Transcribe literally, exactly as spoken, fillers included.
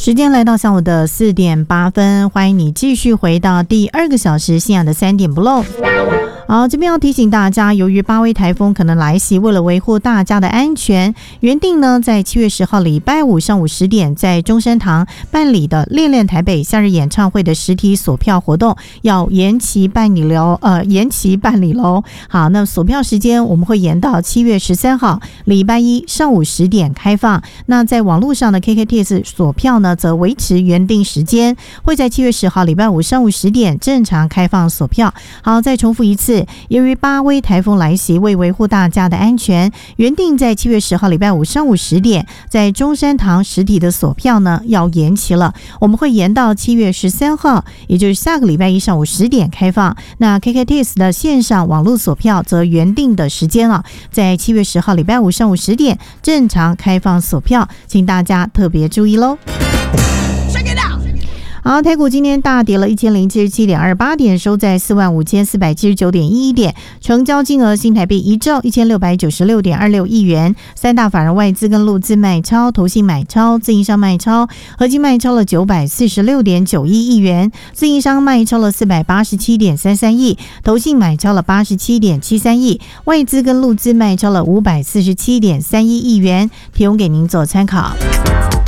时间来到下午的四点八分，欢迎你继续回到第二个小时信仰的三点不漏。好，这边要提醒大家，由于八威台风可能来袭，为了维护大家的安全，原定呢在七月十号礼拜五上午十点在中山堂办理的恋恋台北夏日演唱会的实体锁票活动要延期办理喽，呃，延期办理喽。好，那锁票时间我们会延到七月十三号礼拜一上午十点开放。那在网络上的 K K T X 锁票呢，则维持原定时间，会在七月十号礼拜五上午十点正常开放锁票。好，再重复一次。由于八威台风来袭，为维护大家的安全，原定在七月十号礼拜五上午十点在中山堂实体的锁票呢要延期了，我们会延到七月十三号，也就是下个礼拜一上午十点开放。那 K K T X 的线上网络锁票则原定的时间啊，在七月十号礼拜五上午十点正常开放锁票，请大家特别注意喽。好，台股今天大跌了一千零七十七点二八点，收在四万五千四百七十九点一一点，成交金额新台币一兆一千六百九十六点二六亿元。三大法人外资跟陆资买超，投信买超，自营商卖超，合计卖超了九百四十六点九一亿元，自营商卖超了四百八十七点三三亿，投信买超了八十七点七三亿，外资跟陆资卖超了五百四十七点三一亿元，提供给您做参考。